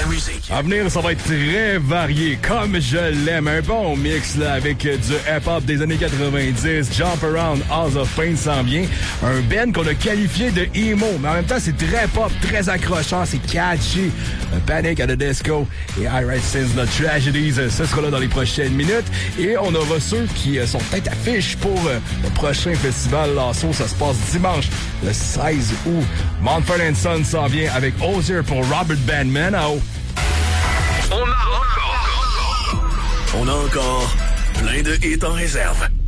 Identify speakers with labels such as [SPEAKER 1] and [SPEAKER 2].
[SPEAKER 1] la musique.
[SPEAKER 2] À venir, ça va être très varié, comme je l'aime. Un bon mix là, avec du hip-hop des années 90. Jump Around, House of Pain s'en vient. Un band qu'on a qualifié de emo, mais en même temps, c'est très pop, très accrocheur, c'est catchy. Panic at the Disco et I Write Since The Tragedies, ce sera là dans les prochaines minutes. Et on aura ceux qui sont peut-être affiches pour le prochain festival Lasso. Ça se passe dimanche, le 16 août. Mumford & Sons s'en vient avec Ozier pour Robert Bandman.
[SPEAKER 1] On a encore plein de hits en réserve.